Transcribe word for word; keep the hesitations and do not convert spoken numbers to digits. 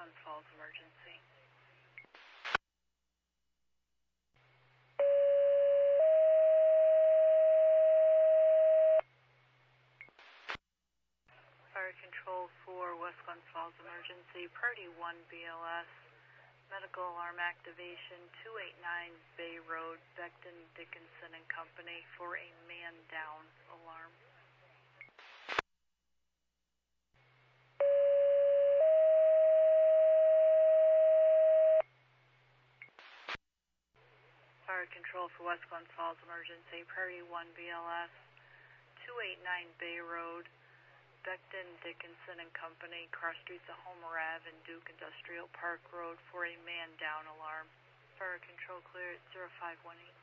Glens Falls emergency. Fire control for West Glens Falls emergency, Party one B L S, medical alarm activation, two eighty-nine Bay Road, Becton Dickinson and Company for a man down alarm. Fire control for West Glens Falls emergency, Party one B L S, two eighty-nine Bay Road, Becton Dickinson and Company, cross streets of Homer Ave and Duke Industrial Park Road for a man down alarm. Fire control clear at zero five one eight.